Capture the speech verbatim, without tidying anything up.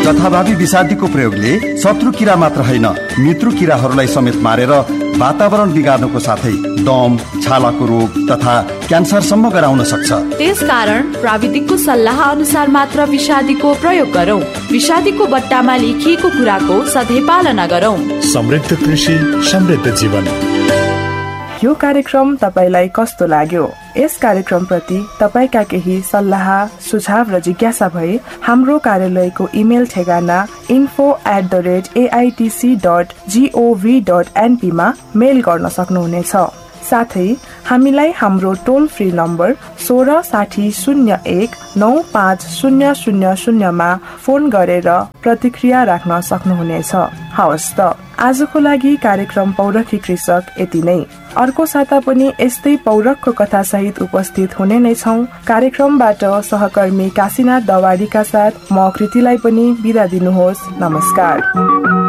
जथाभावी विषादीको प्रयोगले शत्रु किरा मात्र होइन मित्र किराहरूलाई समेत मारेर वातावरण बिगार्नुको साथै दम, छालाको रोग तथा क्यान्सरसम्म गराउन सक्छ। त्यसकारण प्राविधिकको सल्लाह अनुसार मात्र विषादीको प्रयोग गरौं। विषादीको बट्टामा लेखिएको कुराको सधैँ पालना गरौं। समृद्ध कृषि, समृद्ध जीवन। यो कार्यक्रम तपाईलाई कस्तो लाग्यो? यस कार्यक्रम प्रति तपाईका केही सल्लाह, सुझाव र जिज्ञासा भए हाम्रो कार्यालयको इमेल ठेगाना info at the rate एआइटिसी dot gov dot NP मा मेल गर्न सक्नुहुनेछ। साथै हामीलाई हाम्रो टोल फ्री नम्बर सोह्र साठी शून्य एक नौ पाँच शून्य शून्य शून्यमा फोन गरेर प्रतिक्रिया राख्न सक्नुहुनेछ। हवस् त, आजको लागि कार्यक्रम पौरखी कृषक यति नै। अर्को साता पनि यस्तै पौरखको कथा सहित उपस्थित हुने नै छौं। कार्यक्रमबाट सहकर्मी काशीनाथ दवाडीका साथ म कृतिलाई पनि बिदा दिनुहोस्। नमस्कार।